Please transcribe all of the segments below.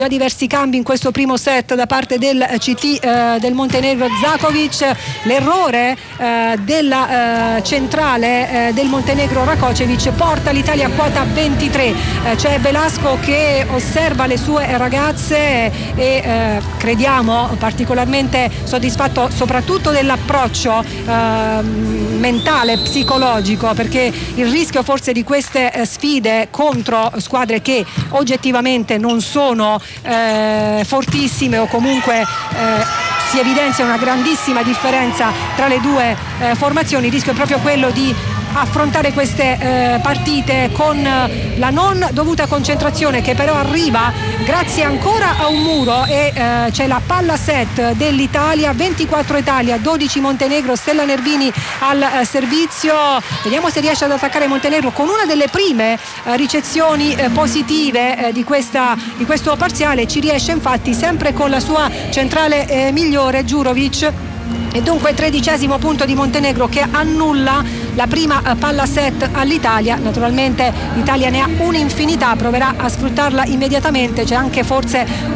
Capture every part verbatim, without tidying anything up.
Già diversi cambi in questo primo set da parte del C T eh, del Montenegro, Zakovic. L'errore eh, della eh, centrale eh, del Montenegro, Rakočević, porta l'Italia a quota ventitré. Eh, c'è Velasco che osserva le sue ragazze e eh, crediamo particolarmente soddisfatto soprattutto dell'approccio eh, mentale, psicologico, perché il rischio forse di queste eh, sfide contro squadre che oggettivamente non sono Eh, fortissime o comunque eh, si evidenzia una grandissima differenza tra le due eh, formazioni. Il rischio è proprio quello di affrontare queste eh, partite con la non dovuta concentrazione, che però arriva grazie ancora a un muro, e eh, c'è la palla set dell'Italia. Ventiquattro Italia, dodici Montenegro. Stella Nervini al eh, servizio, vediamo se riesce ad attaccare Montenegro con una delle prime eh, ricezioni eh, positive eh, di, questa, di questo parziale. Ci riesce infatti sempre con la sua centrale eh, migliore, Đurović. E dunque tredicesimo punto di Montenegro, che annulla la prima palla set all'Italia. Naturalmente l'Italia ne ha un'infinità, proverà a sfruttarla immediatamente. C'è anche forse uh,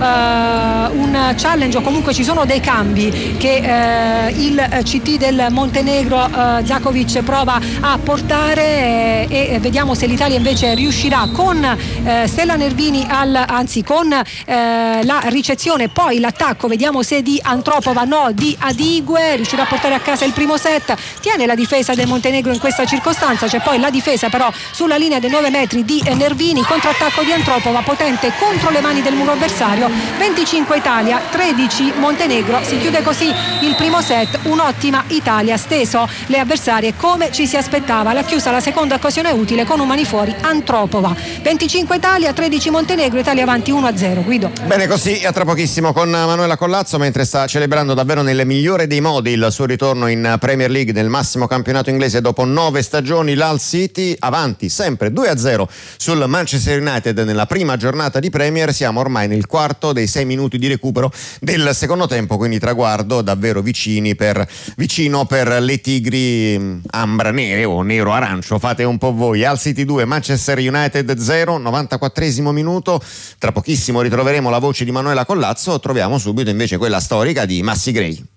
un challenge, o comunque ci sono dei cambi che uh, il C T del Montenegro, uh, Zakovic, prova a portare, e, e vediamo se l'Italia invece riuscirà con uh, Stella Nervini al, anzi con uh, la ricezione, poi l'attacco. Vediamo se di Antropova, no, di Adigue, riuscirà a portare a casa il primo set. Tiene la difesa del Montenegro in questa circostanza. C'è poi la difesa però sulla linea dei nove metri di Nervini, contrattacco di Antropova potente contro le mani del muro avversario. venticinque Italia, tredici Montenegro. Si chiude così il primo set. Un'ottima Italia, steso le avversarie come ci si aspettava. L'ha chiusa la seconda occasione utile con un mani fuori Antropova. venticinque Italia, tredici Montenegro. Italia avanti uno a zero. Guido. Bene, così a tra pochissimo con Manuela Collazzo, mentre sta celebrando davvero nel migliore dei modi il suo ritorno in Premier League, nel massimo campionato inglese dopo nove stagioni. L'Hull City avanti sempre due a zero sul Manchester United nella prima giornata di Premier. Siamo ormai nel quarto dei sei minuti di recupero del secondo tempo, quindi traguardo davvero vicini per, vicino per le tigri ambra nere o nero arancio, fate un po' voi. Hull City due, Manchester United zero, novantaquattresimo minuto. Tra pochissimo ritroveremo la voce di Manuela Collazzo, troviamo subito invece quella storica di Massi Gray.